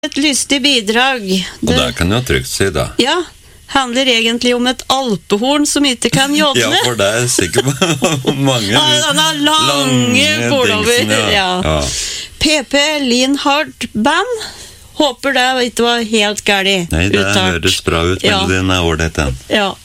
Et lystig bidrag. Og det kan jo trygt si da. Ja, handler egentlig om et alpehorn som ikke kan jodle. Ja, for det sikkert mange denne lange bordover. Ja. PP Linhardt Band. Håper det ikke var helt gærlig. Nei, det høres bra ut, men den ordentlig den. Ja.